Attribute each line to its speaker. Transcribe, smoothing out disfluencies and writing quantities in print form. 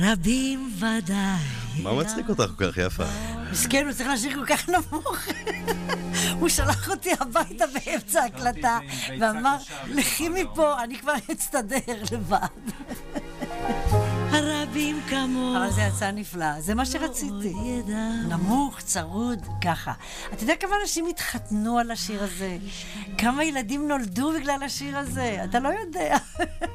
Speaker 1: רבים ודאי.
Speaker 2: מה מצחיק אותך כל כך יפה?
Speaker 1: מסכן, הוא צריך לשיר כל כך נמוך. הוא שלח אותי הביתה באמצע הקלטה ואמר, לכי מפה, אני כבר אצטדר לבד.
Speaker 3: הרבים כמוך.
Speaker 1: אבל זה יצא נפלא, זה מה שרציתי. נמוך, צרוד, ככה. אתה יודע כמה אנשים התחתנו על השיר הזה? כמה ילדים נולדו בגלל השיר הזה? אתה לא יודע.